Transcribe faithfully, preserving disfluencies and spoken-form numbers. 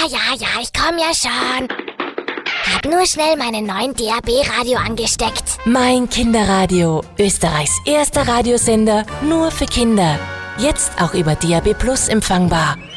ja, ja, ich komm ja schon. Hab nur schnell meinen neuen D A B-Radio angesteckt. Mein Kinderradio, Österreichs erster Radiosender, nur für Kinder. Jetzt auch über D A B Plus empfangbar.